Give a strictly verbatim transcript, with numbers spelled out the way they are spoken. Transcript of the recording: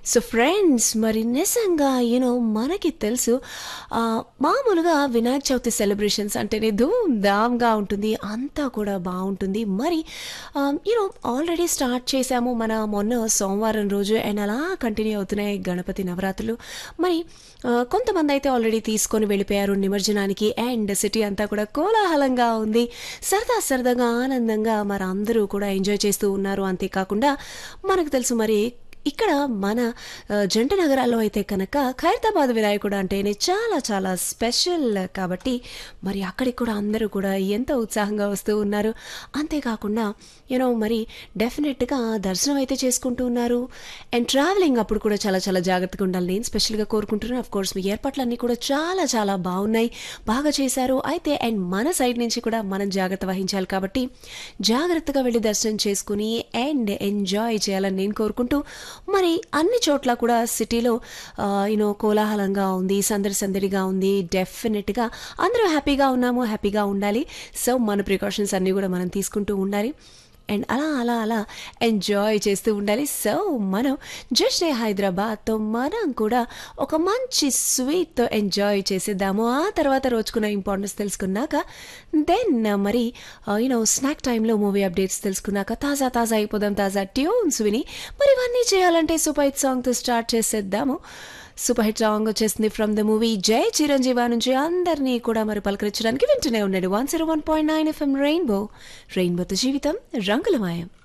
So friends మరి నిజంగా you know మనకి తెలుసు ఆ, మామూలుగా వినాయక చవితి సెలబ్రేషన్స్ అంటేనే ధూమ్ ధామ్గా ఉంటుంది, అంతా కూడా బాగుంటుంది. మరి యూనో ఆల్రెడీ స్టార్ట్ చేశాము మన మొన్న సోమవారం రోజు, అండ్ అలా కంటిన్యూ అవుతున్నాయి గణపతి నవరాత్రులు. మరి ఆ, కొంతమంది అయితే ఆల్రెడీ తీసుకొని వెళ్ళిపోయారు నిమజ్జనానికి, అండ్ సిటీ అంతా కూడా కోలాహలంగా ఉంది, సరదా సరదాగా ఆనందంగా మరి అందరూ కూడా ఎంజాయ్ చేస్తూ ఉన్నారు. అంతేకాకుండా మనకు తెలుసు మరి ఇక్కడ మన ఆ, జంట నగరాల్లో అయితే కనుక ఖైరతాబాద్ వినాయకుడు అంటేనే చాలా చాలా స్పెషల్ కాబట్టి మరి అక్కడికి కూడా అందరూ కూడా ఎంతో ఉత్సాహంగా వస్తూ ఉన్నారు. అంతేకాకుండా యూనో మరి డెఫినెట్గా దర్శనం అయితే చేసుకుంటూ ఉన్నారు. అండ్ ట్రావెలింగ్ అప్పుడు కూడా చాలా చాలా జాగ్రత్తగా ఉండాలి నేను స్పెషల్గా కోరుకుంటున్నాను. అఫ్ కోర్స్ మీ ఏర్పాట్లన్నీ కూడా చాలా చాలా బాగున్నాయి, బాగా చేశారు. అయితే అండ్ మన సైడ్ నుంచి కూడా మనం జాగ్రత్త వహించాలి కాబట్టి జాగ్రత్తగా వెళ్ళి దర్శనం చేసుకుని అండ్ ఎంజాయ్ చేయాలని నేను కోరుకుంటూ మరి అన్ని చోట్ల కూడా సిటీలో యూనో కోలాహలంగా ఉంది, సందడి సందడిగా ఉంది. డెఫినెట్గా అందరూ హ్యాపీగా ఉన్నాము, హ్యాపీగా ఉండాలి. సో మన ప్రికాషన్స్ అన్నీ కూడా మనం తీసుకుంటూ ఉండాలి అండ్ అలా అలా అలా ఎంజాయ్ చేస్తూ ఉండాలి. సో మనం జస్ట్ హైదరాబాద్తో మనం కూడా ఒక మంచి స్వీట్తో ఎంజాయ్ చేసేద్దాము. ఆ తర్వాత రోజుకున్న ఇంపార్టెన్స్ తెలుసుకున్నాక దెన్ మరి యూనో స్నాక్ టైంలో మూవీ అప్డేట్స్ తెలుసుకున్నాక తాజా తాజా అయిపోదాం, తాజా ట్యూన్స్ విని మరి ఇవన్నీ చేయాలంటే సూపర్ హిట్ సాంగ్తో స్టార్ట్ చేసేద్దాము. సూపర్ హిట్ సాంగ్ వచ్చేసింది ఫ్రమ్ ద మూవీ జై చిరంజీవి నుంచి. అందరినీ కూడా మరి పలకరించడానికి వింటూనే ఉన్నాడు one zero one point nine FM rainbow. రెయిన్బోతో జీవితం రంగులమయం.